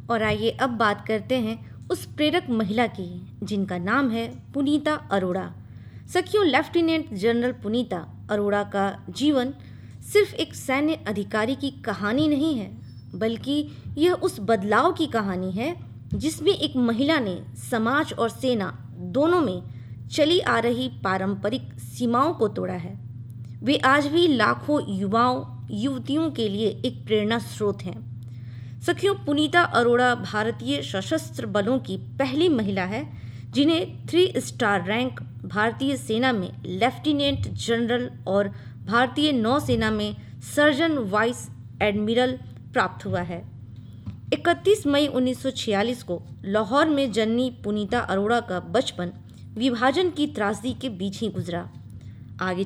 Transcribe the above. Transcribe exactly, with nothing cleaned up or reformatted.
और आइए अब बात करते हैं उस प्रेरक महिला की जिनका नाम है पुनीता अरोड़ा। सखियों, लेफ्टिनेंट जनरल पुनीता अरोड़ा का जीवन सिर्फ एक सैन्य अधिकारी की कहानी नहीं है, बल्कि यह उस बदलाव की कहानी है जिसमें एक महिला ने समाज और सेना दोनों में चली आ रही पारंपरिक सीमाओं को तोड़ा है। वे आज भी लाखों युवाओं युवतियों के लिए एक प्रेरणा स्रोत हैं। सखियों, पुनीता अरोड़ा भारतीय सशस्त्र बलों की पहली महिला है जिन्हें थ्री स्टार रैंक भारतीय सेना में लेफ्टिनेंट जनरल और भारतीय नौसेना में सर्जन वाइस एडमिरल प्राप्त हुआ है। इकतीस मई उन्नीस सौ छियालीस को लाहौर में जन्मी पुनीता अरोड़ा का बचपन विभाजन की त्रासदी के बीच ही गुजरा। आगे